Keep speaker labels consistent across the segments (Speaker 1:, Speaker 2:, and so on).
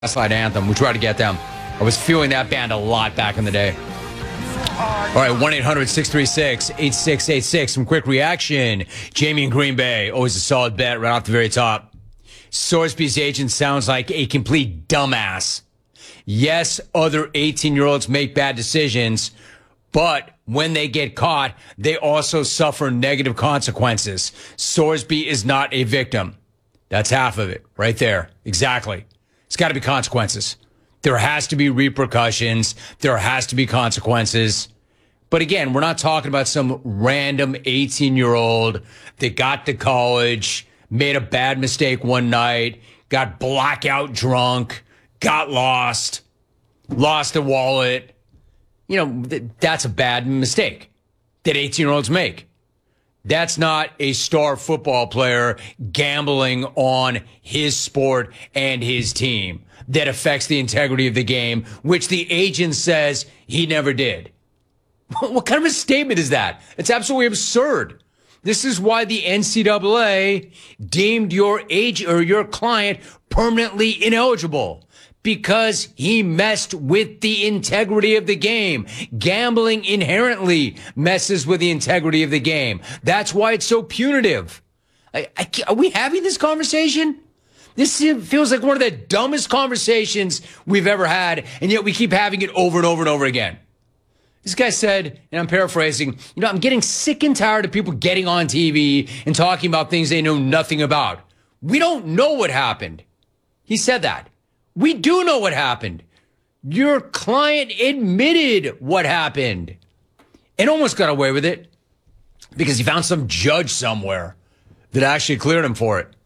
Speaker 1: Gaslight Anthem. We tried to get them. I was feeling that band a lot back in the day. All right, 1-800-636-8686. Some quick reaction. Jamie in Green Bay. Always a solid bet right off the very top. Sorsby's agent sounds like a complete dumbass. Yes, other 18-year-olds make bad decisions, but when they get caught, they also suffer negative consequences. Sorsby is not a victim. That's half of it right there. Exactly. It's got to be consequences. There has to be repercussions. There has to be consequences. But again, we're not talking about some random 18-year-old that got to college, made a bad mistake one night, got blackout drunk, got lost a wallet. You know, that's a bad mistake that 18-year-olds make. That's not a star football player gambling on his sport and his team that affects the integrity of the game, which the agent says he never did. What kind of a statement is that? It's absolutely absurd. This is why the NCAA deemed your age or your client permanently ineligible, because he messed with the integrity of the game. Gambling inherently messes with the integrity of the game. That's why it's so punitive. Are we having this conversation? This feels like one of the dumbest conversations we've ever had, and yet we keep having it over and over and over again. This guy said, and I'm paraphrasing, I'm getting sick and tired of people getting on TV and talking about things they know nothing about. We don't know what happened. He said that. We do know what happened. Your client admitted what happened and almost got away with it because he found some judge somewhere that actually cleared him for it.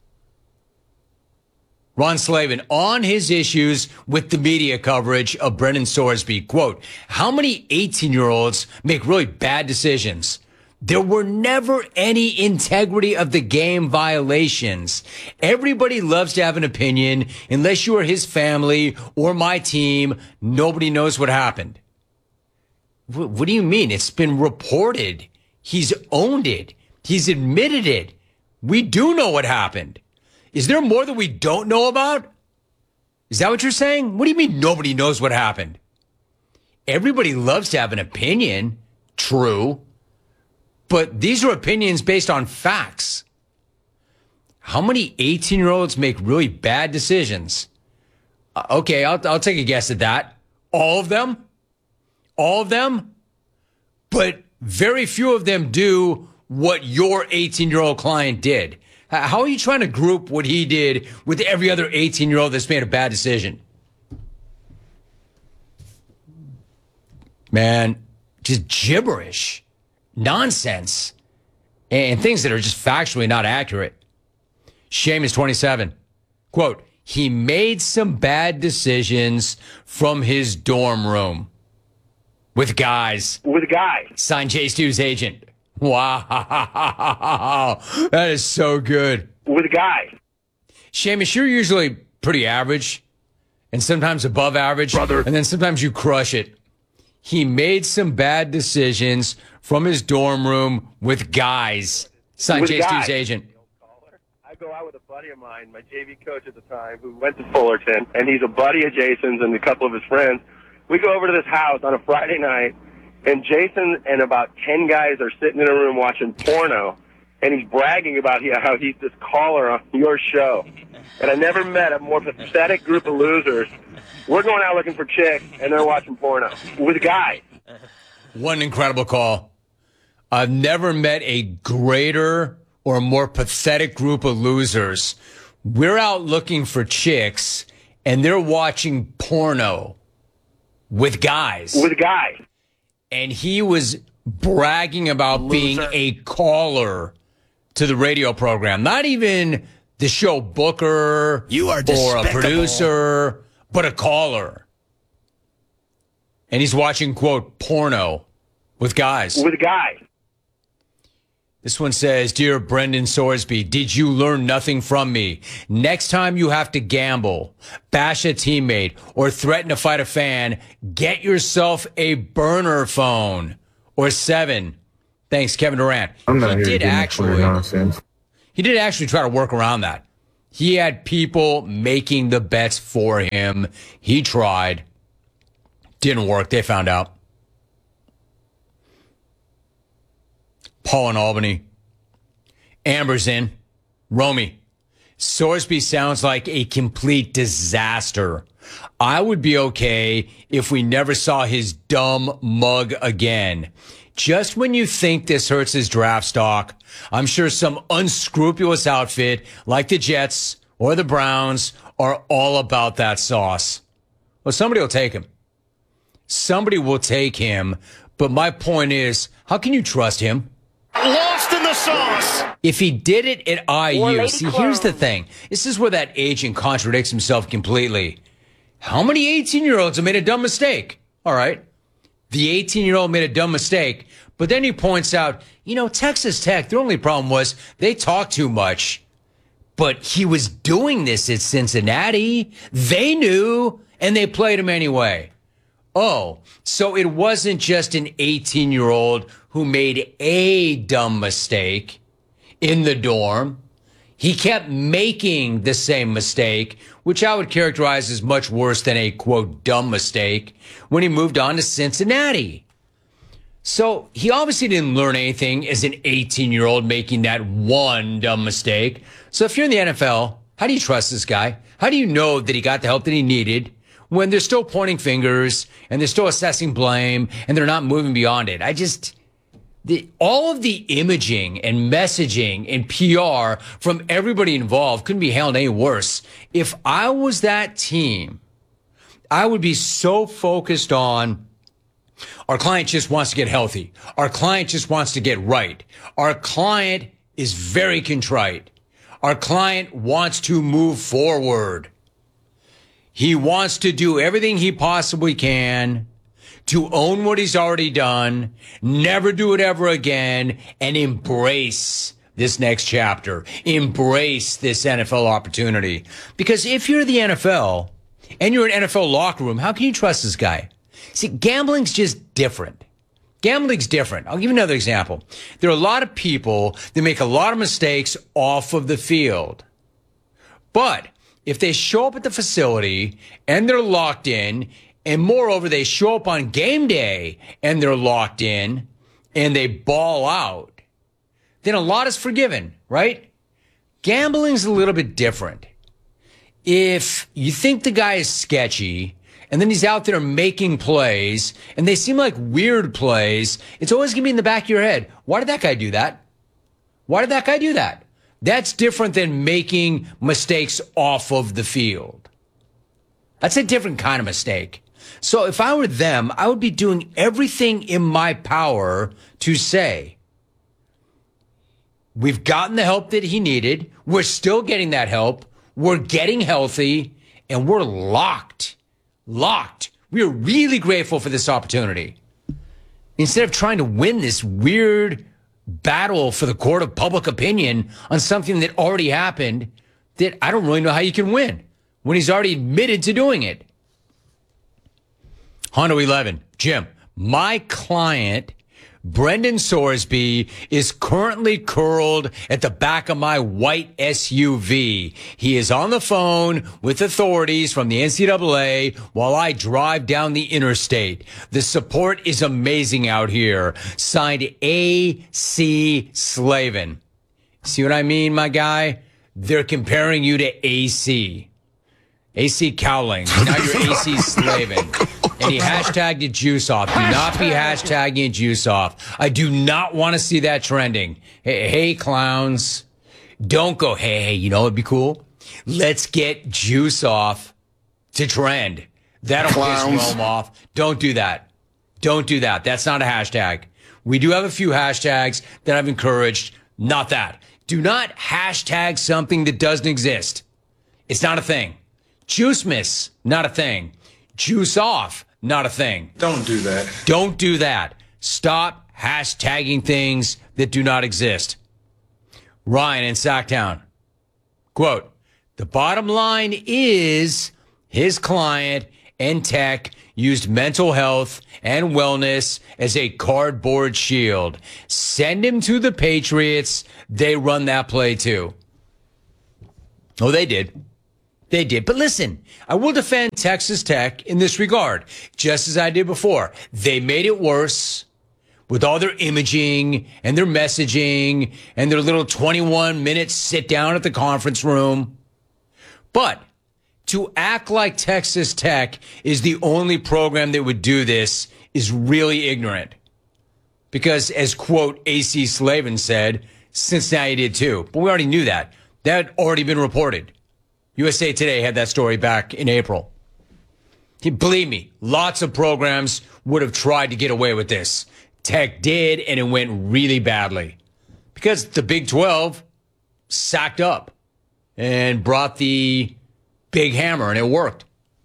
Speaker 1: Ron Slavin on his issues with the media coverage of Brendan Sorsby. Quote, how many 18-year-olds make really bad decisions? There were never any integrity of the game violations. Everybody loves to have an opinion. Unless you are his family or my team, nobody knows what happened. What do you mean? It's been reported. He's owned it. He's admitted it. We do know what happened. Is there more that we don't know about? Is that what you're saying? What do you mean nobody knows what happened? Everybody loves to have an opinion. True. But these are opinions based on facts. How many 18-year-olds make really bad decisions? Okay, I'll take a guess at that. All of them? All of them? But very few of them do what your 18-year-old client did. How are you trying to group what he did with every other 18-year-old that's made a bad decision? Man, just gibberish. Nonsense and things that are just factually not accurate. Seamus 27. Quote, he made some bad decisions from his dorm room with guys. Signed Jay Stu's agent. Wow. That is so good.
Speaker 2: With guys.
Speaker 1: Seamus, you're usually pretty average and sometimes above average.
Speaker 2: Brother.
Speaker 1: And then sometimes you crush it. He made some bad decisions from his dorm room with guys. Signed Jay Stu's agent.
Speaker 2: I go out with a buddy of mine, my JV coach at the time, who went to Fullerton, and he's a buddy of Jason's and a couple of his friends. We go over to this house on a Friday night, and Jason and about 10 guys are sitting in a room watching porno, and he's bragging about how he's this caller on your show. And I never met a more pathetic group of losers. We're going out looking for chicks, and they're watching porno with guys.
Speaker 1: What an incredible call. I've never met a greater or more pathetic group of losers. We're out looking for chicks, and they're watching porno with guys.
Speaker 2: With guys.
Speaker 1: And he was bragging about being a caller to the radio program. Not even the show booker or a producer, but a caller. And he's watching, quote, porno with guys.
Speaker 2: With guys.
Speaker 1: This one says, Dear Brendan Sorsby, did you learn nothing from me? Next time you have to gamble, bash a teammate, or threaten to fight a fan, get yourself a burner phone. Or 7. Thanks, Kevin Durant.
Speaker 3: I'm not here to nonsense.
Speaker 1: He did actually try to work around that. He had people making the bets for him. He tried. Didn't work. They found out. Paul in Albany. Amber's in. Romy. Sorsby sounds like a complete disaster. I would be okay if we never saw his dumb mug again. Just when you think this hurts his draft stock, I'm sure some unscrupulous outfit like the Jets or the Browns are all about that sauce. Well, somebody will take him. Somebody will take him. But my point is, how can you trust him?
Speaker 3: Lost in the sauce.
Speaker 1: If he did it at IU, see, here's the thing. This is where that agent contradicts himself completely. How many 18-year-olds have made a dumb mistake? All right. The 18-year-old made a dumb mistake, but then he points out, Texas Tech, their only problem was they talk too much. But he was doing this at Cincinnati. They knew, and they played him anyway. Oh, so it wasn't just an 18-year-old who made a dumb mistake in the dorm. He kept making the same mistake, which I would characterize as much worse than a, quote, dumb mistake, when he moved on to Cincinnati. So he obviously didn't learn anything as an 18-year-old making that one dumb mistake. So if you're in the NFL, how do you trust this guy? How do you know that he got the help that he needed when they're still pointing fingers and they're still assessing blame and they're not moving beyond it? All of the imaging and messaging and PR from everybody involved couldn't be handled any worse. If I was that team, I would be so focused on our client just wants to get healthy. Our client just wants to get right. Our client is very contrite. Our client wants to move forward. He wants to do everything he possibly can to own what he's already done, never do it ever again, and embrace this next chapter. Embrace this NFL opportunity. Because if you're the NFL and you're an NFL locker room, how can you trust this guy? See, gambling's just different. Gambling's different. I'll give you another example. There are a lot of people that make a lot of mistakes off of the field. But if they show up at the facility and they're locked in, and moreover, they show up on game day and they're locked in and they ball out, then a lot is forgiven, right? Gambling's a little bit different. If you think the guy is sketchy and then he's out there making plays and they seem like weird plays, it's always going to be in the back of your head. Why did that guy do that? Why did that guy do that? That's different than making mistakes off of the field. That's a different kind of mistake. So if I were them, I would be doing everything in my power to say, we've gotten the help that he needed. We're still getting that help. We're getting healthy and we're locked. We are really grateful for this opportunity. Instead of trying to win this weird battle for the court of public opinion on something that already happened, that I don't really know how you can win when he's already admitted to doing it. Hondo 11, Jim, my client, Brendan Sorsby, is currently curled at the back of my white SUV. He is on the phone with authorities from the NCAA while I drive down the interstate. The support is amazing out here. Signed A.C. Slavin. See what I mean, my guy? They're comparing you to AC. AC Cowling. Now you're AC Slavin. And he hashtagged it juice off. Do not be hashtagging juice off. I do not want to see that trending. Hey, clowns. Don't go, hey, you know what'd be cool? Let's get juice off to trend. That'll piss Rome off. Don't do that. Don't do that. That's not a hashtag. We do have a few hashtags that I've encouraged. Not that. Do not hashtag something that doesn't exist. It's not a thing. Juice miss, not a thing. Juice off, not a thing.
Speaker 3: Don't do that.
Speaker 1: Don't do that. Stop hashtagging things that do not exist. Ryan in Sacktown. Quote, the bottom line is his client and Tech used mental health and wellness as a cardboard shield. Send him to the Patriots. They run that play too. Oh, they did. They did. But listen, I will defend Texas Tech in this regard, just as I did before. They made it worse with all their imaging and their messaging and their little 21-minute sit down at the conference room. But to act like Texas Tech is the only program that would do this is really ignorant. Because as, quote, AC Slavin said, Cincinnati did too. But we already knew that. That had already been reported. USA Today had that story back in April. Believe me, lots of programs would have tried to get away with this. Tech did, and it went really badly. Because the Big 12 sacked up and brought the big hammer, and it worked.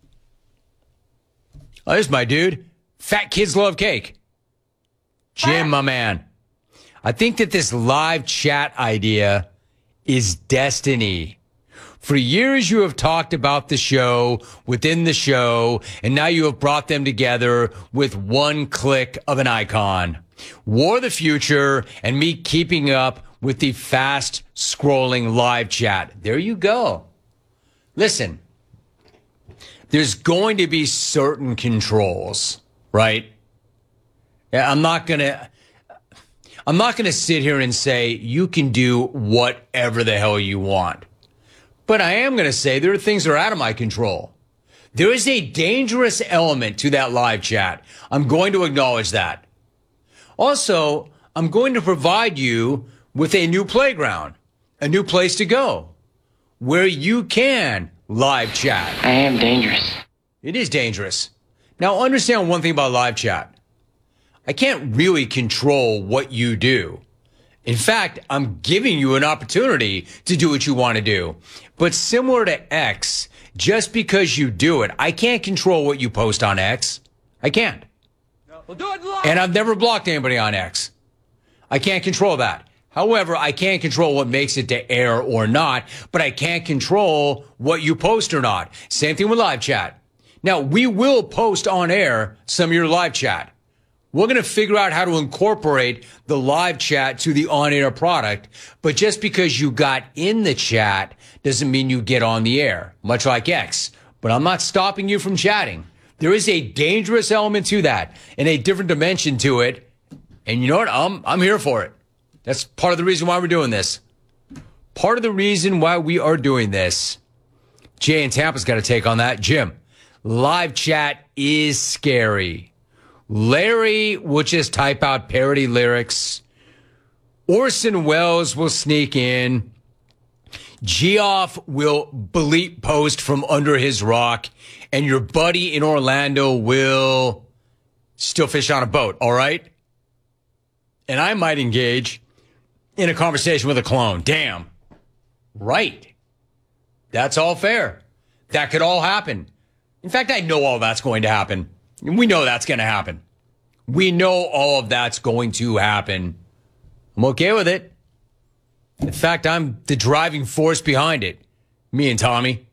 Speaker 1: Oh, there's my dude. Fat kids love cake. Jim, my man. I think that this live chat idea is destiny. For years, you have talked about the show within the show, and now you have brought them together with one click of an icon. War of the Future and me keeping up with the fast scrolling live chat. There you go. Listen, there's going to be certain controls, right? I'm not going to sit here and say you can do whatever the hell you want. But I am going to say there are things that are out of my control. There is a dangerous element to that live chat. I'm going to acknowledge that. Also, I'm going to provide you with a new playground, a new place to go, where you can live chat.
Speaker 4: I am dangerous.
Speaker 1: It is dangerous. Now, understand one thing about live chat. I can't really control what you do. In fact, I'm giving you an opportunity to do what you want to do. But similar to X, just because you do it, I can't control what you post on X. I can't.
Speaker 5: We'll do it live.
Speaker 1: And I've never blocked anybody on X. I can't control that. However, I can't control what makes it to air or not, but I can't control what you post or not. Same thing with live chat. Now, we will post on air some of your live chat. We're going to figure out how to incorporate the live chat to the on-air product. But just because you got in the chat doesn't mean you get on the air, much like X. But I'm not stopping you from chatting. There is a dangerous element to that and a different dimension to it. And you know what? I'm here for it. That's part of the reason why we're doing this. Part of the reason why we are doing this. Jay in Tampa's got to take on that. Jim, live chat is scary. Larry will just type out parody lyrics. Orson Welles will sneak in. Geoff will bleep post from under his rock. And your buddy in Orlando will still fish on a boat, all right? And I might engage in a conversation with a clone. Damn. Right. That's all fair. That could all happen. In fact, I know all that's going to happen. We know that's going to happen. We know all of that's going to happen. I'm okay with it. In fact, I'm the driving force behind it. Me and Tommy.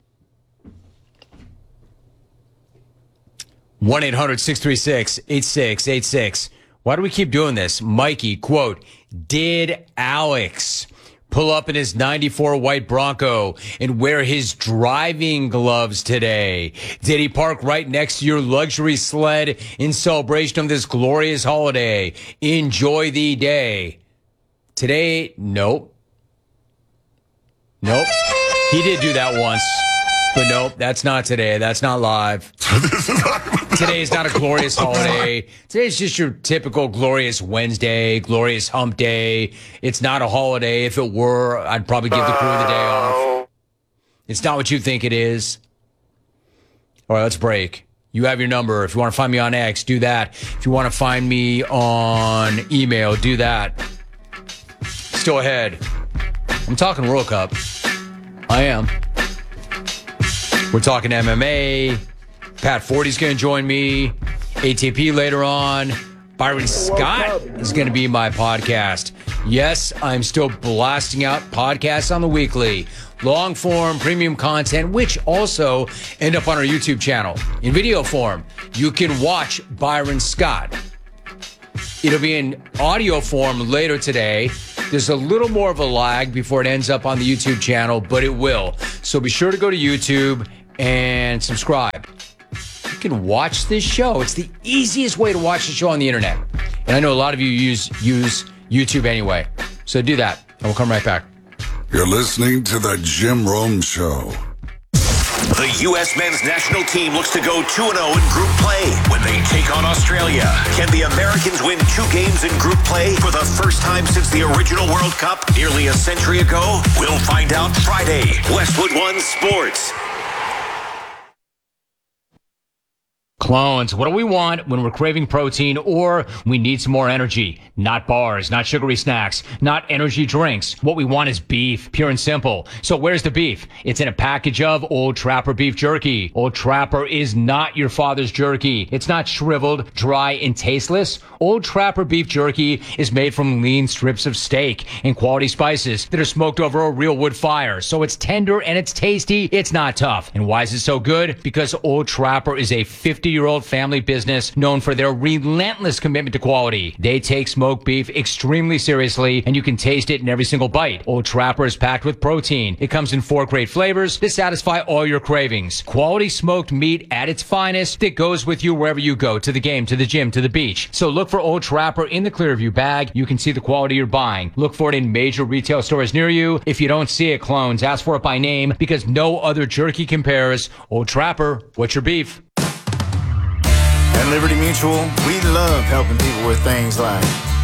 Speaker 1: 1-800-636-8686. Why do we keep doing this? Mikey, quote, did Alex pull up in his 94 white Bronco and wear his driving gloves today? Did he park right next to your luxury sled in celebration of this glorious holiday? Enjoy the day. Today, nope. Nope. He did do that once. But nope, that's not today. That's not live. Today is not a glorious holiday. Today's just your typical glorious Wednesday, glorious hump day. It's not a holiday. If it were, I'd probably give the crew the day off. It's not what you think it is. All right, let's break. You have your number. If you want to find me on X, do that. If you want to find me on email, do that. Still ahead. I'm talking World Cup. I am. We're talking MMA. Pat Forty's going to join me. ATP later on. Byron Scott is going to be my podcast. Yes, I'm still blasting out podcasts on the weekly. Long form, premium content, which also end up on our YouTube channel. In video form, you can watch Byron Scott. It'll be in audio form later today. There's a little more of a lag before it ends up on the YouTube channel, but it will. So be sure to go to YouTube and subscribe. You can watch this show. It's the easiest way to watch the show on the internet. And I know a lot of you use YouTube anyway. So do that, and we'll come right back.
Speaker 4: You're listening to The Jim Rome Show.
Speaker 6: The U.S. men's national team looks to go 2-0 in group play when they take on Australia. Can the Americans win 2 games in group play for the first time since the original World Cup nearly a century ago? We'll find out Friday. Westwood One Sports.
Speaker 1: Clones, what do we want when we're craving protein or we need some more energy? Not bars, not sugary snacks, not energy drinks. What we want is beef, pure and simple. So where's the beef? It's in a package of Old Trapper beef jerky. Old Trapper is not your father's jerky. It's not shriveled, dry, and tasteless. Old Trapper beef jerky is made from lean strips of steak and quality spices that are smoked over a real wood fire. So it's tender and it's tasty. It's not tough. And why is it so good? Because Old Trapper is a 50-year-old family business known for their relentless commitment to quality. They take smoked beef extremely seriously, and you can taste it in every single bite. Old Trapper is packed with protein. It comes in 4 great flavors to satisfy all your cravings. Quality smoked meat at its finest that goes with you wherever you go, to the game, to the gym, to the beach. So look for Old Trapper in the Clearview bag. You can see the quality you're buying. Look for it in major retail stores near you. If you don't see it, clones, ask for it by name because no other jerky compares. Old Trapper, what's your beef?
Speaker 7: At Liberty Mutual, we love helping people with things like